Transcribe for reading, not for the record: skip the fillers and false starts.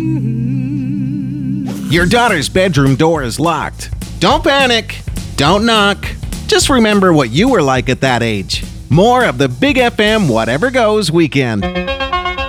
Your daughter's bedroom door is locked. Don't panic. Don't knock. Just remember what you were like at that age. More of the Big FM Whatever Goes weekend.